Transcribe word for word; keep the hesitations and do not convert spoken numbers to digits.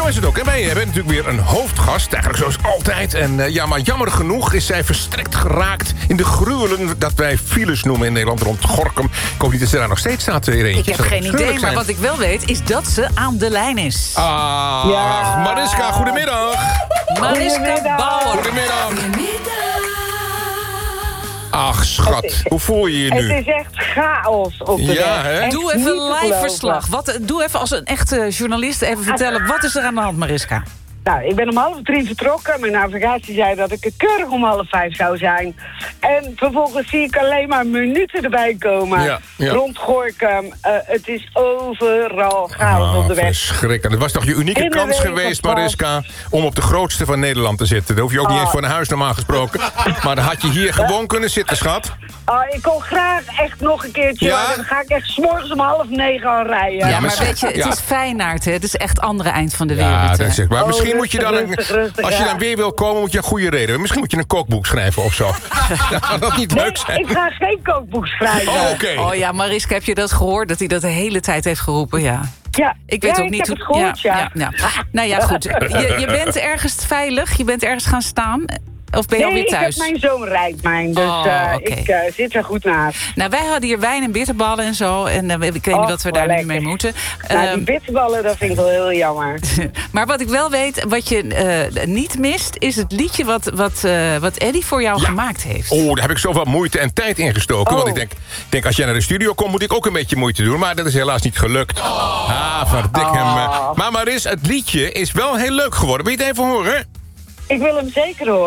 is het ook. En wij hebben natuurlijk weer een hoofdgast, eigenlijk zoals altijd. En uh, ja, maar jammer genoeg is zij verstrikt geraakt in de gruwelen dat wij files noemen in Nederland rond Gorinchem. Ik hoop niet dat ze daar nog steeds staat. Er eentje. Ik heb geen idee, zijn. Maar wat ik wel weet is dat ze aan de lijn is. Ah, ja. Mariska, goedemiddag. Mariska Bauer. Goedemiddag. Ach, schat, hoe voel je je nu? Het is echt chaos op de ja, weg. hè? Doe even live verslag. Wat, doe even als een echte journalist even vertellen. Wat is er aan de hand, Mariska? Nou, ik ben om half drie vertrokken. Mijn navigatie zei dat ik er keurig om half vijf zou zijn. En vervolgens zie ik alleen maar minuten erbij komen. Ja, ja. Rond Gorinchem. Uh, het is overal chaos oh, op de weg. Verschrikkelijk. Het was toch je unieke In kans geweest, Mariska, om op de grootste van Nederland te zitten. Daar hoef je ook oh. niet eens voor naar huis normaal gesproken. Maar dan had je hier gewoon kunnen zitten, schat. Uh, ik kon graag echt nog een keertje. Ja? Dan ga ik echt 's morgens om half negen al rijden. Ja, maar weet je, het ja. is Feyenoord, hè? Het is echt het andere eind van de wereld. Ja, dat hè? is echt. Maar Oh, misschien rustig, moet je dan, een, rustig, rustig, als je ja. dan weer wil komen, moet je een goede reden hebben. Misschien moet je een kookboek schrijven of zo. Ja, kan dat niet Nee, leuk zijn? ik ga geen kookboek schrijven. Oh, oké. Oh ja, Mariska, heb je dat gehoord? Dat hij dat de hele tijd heeft geroepen, ja. Ja, Ik weet ja, ook niet ik heb hoe. het gehoord, ja. ja, ja, ja. Nou ja, goed. Je, je bent ergens veilig, je bent ergens gaan staan. Of ben je Nee, alweer thuis? ik heb mijn zoon rijdt mijn, dus Oh, uh, okay. ik uh, zit er goed naast. Nou, wij hadden hier wijn en bitterballen en zo. En uh, ik weet niet Oh, wat we daar lekker. nu mee moeten. Nou, die Um, bitterballen, dat vind ik wel heel jammer. maar wat ik wel weet, wat je uh, niet mist, is het liedje wat, wat, uh, wat Eddie voor jou Ja. gemaakt heeft. Oh, daar heb ik zoveel moeite en tijd in gestoken. Oh. Want ik denk, denk, als jij naar de studio komt, moet ik ook een beetje moeite doen. Maar dat is helaas niet gelukt. Oh. Ah, verdik hem. Oh. Maar Maris, het liedje is wel heel leuk geworden. Wil je het even horen? Ik wil hem zeker horen.